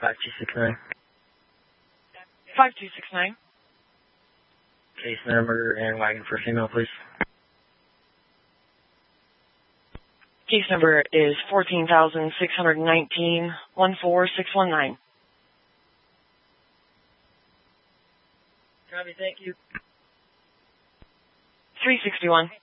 5269. 5269. Case number and wagon for female, please. Case number is 14,619 14619. Copy, thank you. 361.